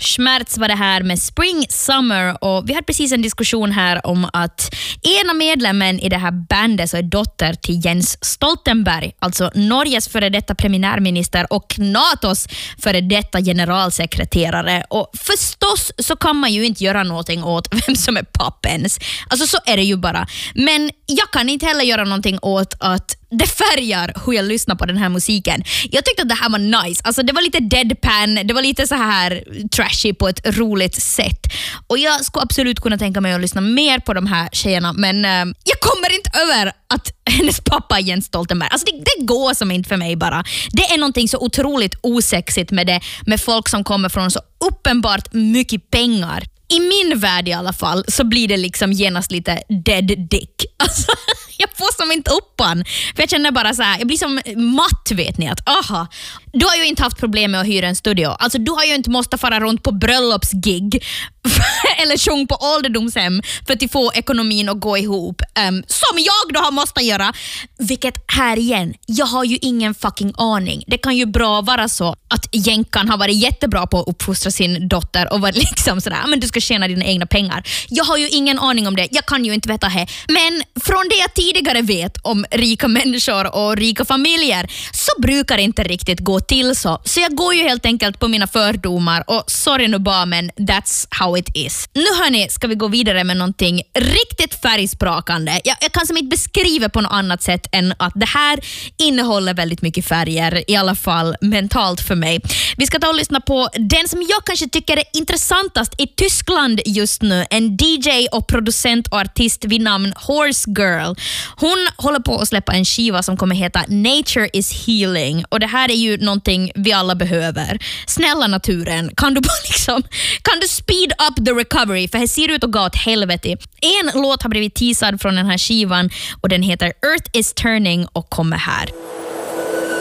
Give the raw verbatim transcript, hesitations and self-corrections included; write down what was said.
Schmerz var det här med Spring Summer, och vi hade precis en diskussion här om att ena medlemmen i det här bandet så är dotter till Jens Stoltenberg, alltså Norges före detta premiärminister och NATOs före detta generalsekreterare. Och förstås så kan man ju inte göra någonting åt vem som är pappens. Alltså så är det ju bara. Men jag kan inte heller göra någonting åt att det färgar hur jag lyssnar på den här musiken. Jag tyckte att det här var nice. Alltså det var lite deadpan, det var lite så här trashy på ett roligt sätt. Och jag skulle absolut kunna tänka mig att lyssna mer på de här tjejerna, men eh, jag kommer inte över att hennes pappa är Jens Stoltenberg. Alltså det, det går som inte för mig bara. Det är någonting så otroligt osexigt med det, med folk som kommer från så uppenbart mycket pengar. I min värld i alla fall så blir det liksom genast lite dead dick. Alltså, jag får som inte upp han. För jag känner bara så här, jag blir som matt, vet ni, att aha, du har ju inte haft problem med att hyra en studio. Alltså du har ju inte måste fara runt på bröllopsgig eller sjung på ålderdomshem för att få ekonomin att gå ihop. Um, som jag då har måste göra. Vilket här igen, jag har ju ingen fucking aning. Det kan ju bra vara så att jänkan har varit jättebra på att uppfostra sin dotter och var liksom sådär, men du ska tjäna dina egna pengar. Jag har ju ingen aning om det. Jag kan ju inte veta det. Men från det jag tidigare vet om rika människor och rika familjer så brukar det inte riktigt gå till så. Så jag går ju helt enkelt på mina fördomar och sorry nu bara, men that's how it is. Nu hörni, ska vi gå vidare med någonting riktigt färgsprakande. Jag, jag kan som inte beskriva på något annat sätt än att det här innehåller väldigt mycket färger, i alla fall mentalt för mig. Vi ska ta och lyssna på den som jag kanske tycker är intressantast i Tyskland just nu. En D J och producent och artist vid namn Horse Girl. Hon håller på att släppa en skiva som kommer heta Nature is Healing, och det här är ju någonting vi alla behöver. Snälla naturen, kan du bara liksom kan du speed up the recovery, för det ser ut att gå åt helvete. En låt har blivit teasad från den här skivan och den heter Earth is Turning och kommer här.